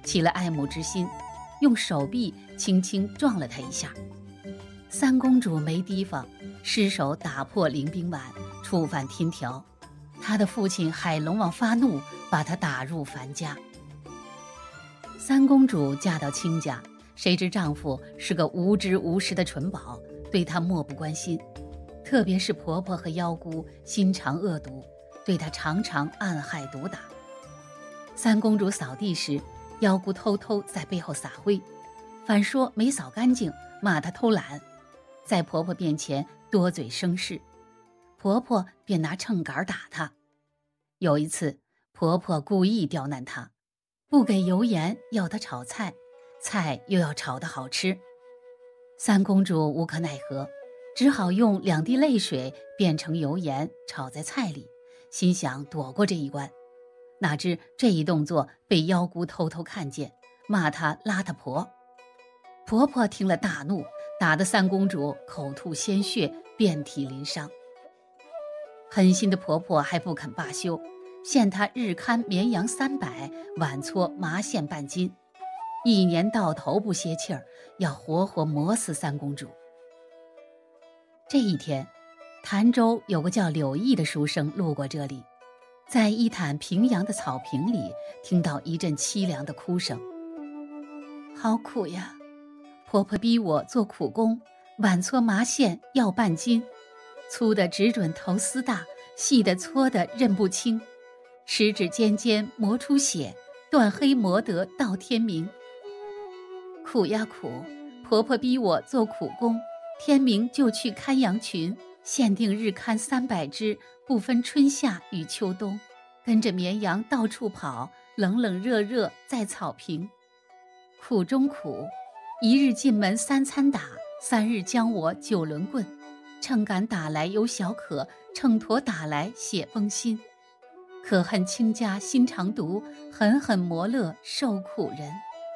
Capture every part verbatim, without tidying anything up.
起了爱慕之心，用手臂轻轻撞了他一下。三公主没提防，失手打破凌冰碗，触犯天条。她的父亲海龙王发怒，把她打入樊家。三公主嫁到亲家，谁知丈夫是个无知无识的蠢宝，对她漠不关心。特别是婆婆和妖姑心肠恶毒，对她常常暗害毒打。三公主扫地时，妖姑偷偷在背后撒灰，反说没扫干净，骂她偷懒，在婆婆面前多嘴生事，婆婆便拿秤杆打她。有一次，婆婆故意刁难她，不给油盐，要她炒菜，菜又要炒得好吃。三公主无可奈何，只好用两滴泪水变成油盐炒在菜里，心想躲过这一关。哪知这一动作被妖姑偷偷看见，骂她邋遢婆。婆婆听了大怒，打得三公主口吐鲜血，遍体鳞伤。狠心的婆婆还不肯罢休，限她日看绵羊三百，晚搓麻线半斤，一年到头不歇气儿，要活活磨死三公主。这一天，潭州有个叫柳毅的书生路过这里，在一潭平阳的草坪里，听到一阵凄凉的哭声。好苦呀，婆婆逼我做苦工，晚搓麻线要半斤，粗的只准头丝大，细的搓得认不清，十指尖尖磨出血，断黑磨得到天明。苦呀苦，婆婆逼我做苦工，天明就去看羊群，限定日看三百只，不分春夏与秋冬，跟着绵羊到处跑，冷冷热热在草坪。苦中苦，一日进门三餐打，三日将我九轮棍，秤杆打来有小可，秤砣打来血崩心。可恨亲家心肠毒，狠狠磨乐受苦人。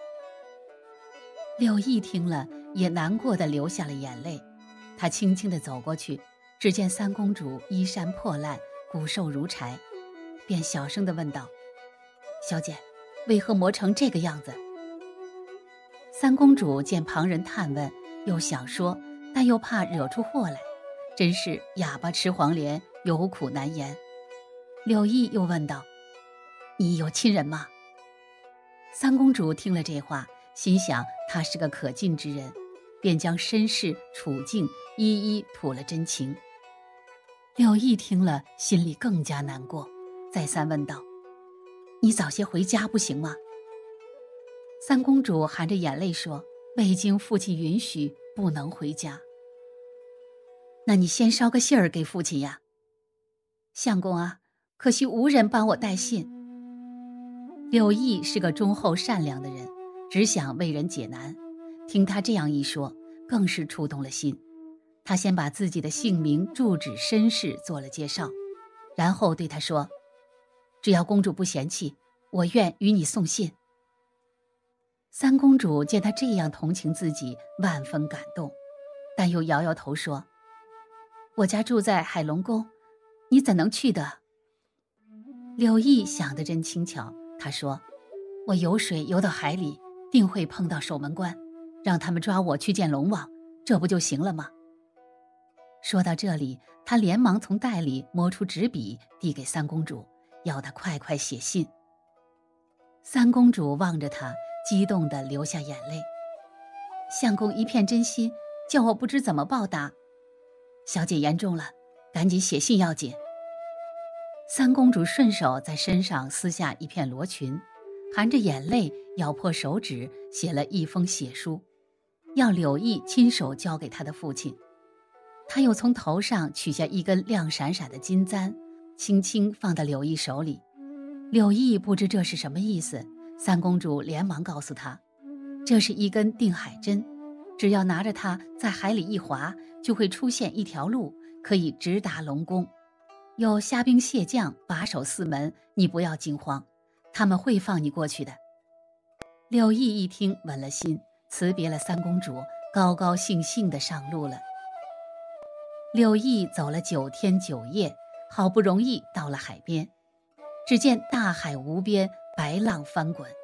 柳毅听了也难过的流下了眼泪，他轻轻地走过去，只见三公主衣衫破烂，骨瘦如柴，便小声地问道：小姐，为何磨成这个样子？三公主见旁人探问，又想说，但又怕惹出祸来，真是哑巴吃黄连，有苦难言。柳毅又问道：你有亲人吗？三公主听了这话，心想他是个可敬之人，便将身世处境一一吐了真情。柳毅听了心里更加难过，再三问道：你早些回家不行吗？三公主含着眼泪说：未经父亲允许，不能回家。那你先捎个信儿给父亲呀。相公啊，可惜无人帮我带信。柳毅是个忠厚善良的人，只想为人解难，听他这样一说，更是触动了心。他先把自己的姓名、住址、身世做了介绍，然后对他说：只要公主不嫌弃，我愿与你送信。三公主见他这样同情自己，万分感动，但又摇摇头说：我家住在海龙宫，你怎能去的？柳毅想得真轻巧，他说：我游水游到海里，定会碰到守门官，让他们抓我去见龙王，这不就行了吗？说到这里，他连忙从袋里摸出纸笔，递给三公主，要她快快写信。三公主望着他，激动地流下眼泪。相公一片真心，叫我不知怎么报答。小姐言重了，赶紧写信要紧。三公主顺手在身上撕下一片罗裙，含着眼泪咬破手指，写了一封血书，要柳毅亲手交给他的父亲。他又从头上取下一根亮闪闪的金簪，轻轻放到柳毅手里。柳毅不知这是什么意思，三公主连忙告诉他，这是一根定海针，只要拿着它在海里一划，就会出现一条路，可以直达龙宫。有虾兵蟹将把守四门，你不要惊慌，他们会放你过去的。柳毅一听稳了心，辞别了三公主，高高兴兴地上路了。柳毅走了九天九夜，好不容易到了海边，只见大海无边，白浪翻滚，